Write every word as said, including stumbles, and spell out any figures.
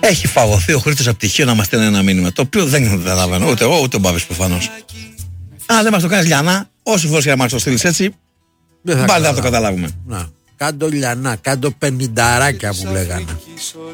Έχει φαγωθεί ο Χρήστος από τυχείο να μας στέλνει ένα μήνυμα. Το οποίο δεν καταλαβαίνω. Ούτε εγώ ούτε ο Μπάμπης προφανώς. Αν δεν μας το κάνεις Λιανά, όσο φορές και να μας το στείλεις έτσι, πάλι δεν θα το καταλάβουμε. Να. Κάντο Λιανά, κάντο πενηνταράκια που λέγανε.